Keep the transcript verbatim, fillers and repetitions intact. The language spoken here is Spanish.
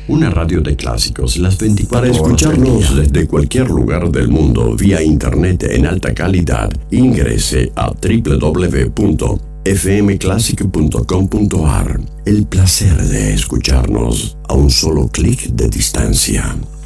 Una radio de clásicos las veinticuatro Para horas del escucharnos día. desde cualquier lugar del mundo vía internet en alta calidad, ingrese a doble u doble u doble u punto f m classic punto com punto a r. El placer de escucharnos a un solo clic de distancia.